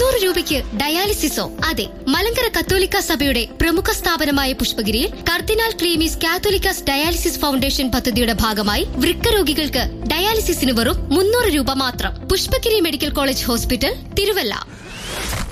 300 രൂപയ്ക്ക് ഡയാലിസിസോ? അതെ, മലങ്കര കത്തോലിക്ക സഭയുടെ പ്രമുഖ സ്ഥാപനമായ പുഷ്പഗിരിയിൽ കർദിനാൾ ക്ലീമീസ് കാത്തോലിക്കാസ് ഡയാലിസിസ് ഫൗണ്ടേഷൻ പദ്ധതിയുടെ ഭാഗമായി വൃക്ക രോഗികൾക്ക് ഡയാലിസിസിന് വെറും 300 രൂപ മാത്രം. Pushpagiri medical college hospital, Thiruvalla.